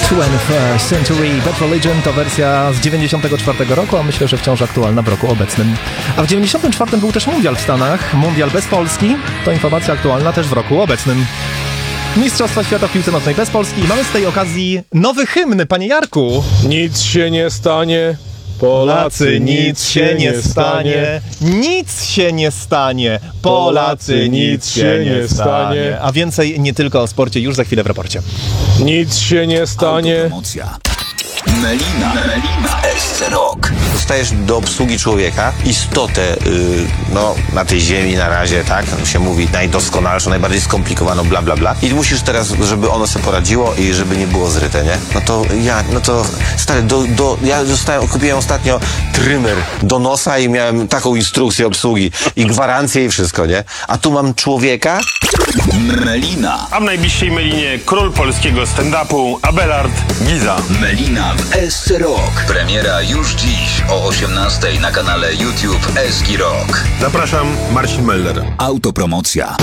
20th Century Bad Religion to wersja z 94 roku, a myślę, że wciąż aktualna w roku obecnym. A w 94 był też mundial w Stanach, mundial bez Polski, to informacja aktualna też w roku obecnym. Mistrzostwa Świata w piłce nożnej bez Polski i mamy z tej okazji nowy hymn, panie Jarku. Nic się nie stanie, Polacy, nic się nie stanie. Nic się nie stanie. Polacy, nic się nie stanie. A więcej nie tylko o sporcie już za chwilę w raporcie. Nic się nie stanie. Autopromocja. Melina w SC Rock. Dostajesz do obsługi człowieka istotę, na tej ziemi na razie, tak? Się mówi najdoskonalszą, najbardziej skomplikowaną, bla, bla, bla. I musisz teraz, żeby ono sobie poradziło i żeby nie było zryte, nie? Stary, kupiłem ostatnio trymer do nosa i miałem taką instrukcję obsługi i gwarancję i wszystko, nie? A tu mam człowieka. Melina. A w najbliższej Melinie król polskiego stand-upu Abelard Giza. Melina w SC Rock. Premiera już dziś o 18:00 na kanale YouTube SG Rock. Zapraszam, Marcin Melder. Autopromocja.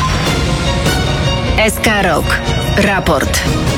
SK Rock. Raport.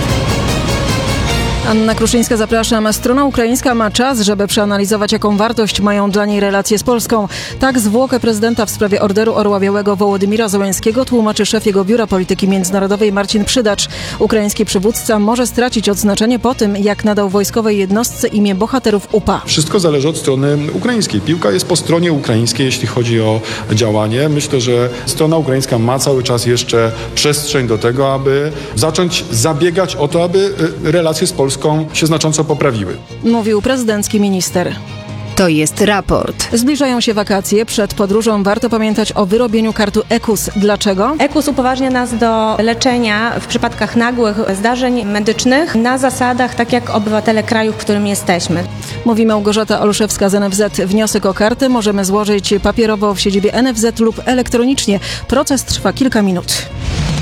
Anna Kruszyńska, zapraszam. Strona ukraińska ma czas, żeby przeanalizować, jaką wartość mają dla niej relacje z Polską. Tak zwłokę prezydenta w sprawie Orderu Orła Białego Wołodymira Zełenskiego tłumaczy szef jego Biura Polityki Międzynarodowej Marcin Przydacz. Ukraiński przywódca może stracić odznaczenie po tym, jak nadał wojskowej jednostce imię bohaterów UPA. Wszystko zależy od strony ukraińskiej. Piłka jest po stronie ukraińskiej, jeśli chodzi o działanie. Myślę, że strona ukraińska ma cały czas jeszcze przestrzeń do tego, aby zacząć zabiegać o to, aby relacje z Polską się znacząco poprawiły. Mówił prezydencki minister. To jest raport. Zbliżają się wakacje. Przed podróżą warto pamiętać o wyrobieniu karty EKUS. Dlaczego? EKUS upoważnia nas do leczenia w przypadkach nagłych zdarzeń medycznych na zasadach, tak jak obywatele kraju, w którym jesteśmy. Mówi Małgorzata Olszewska z NFZ. Wniosek o kartę możemy złożyć papierowo w siedzibie NFZ lub elektronicznie. Proces trwa kilka minut.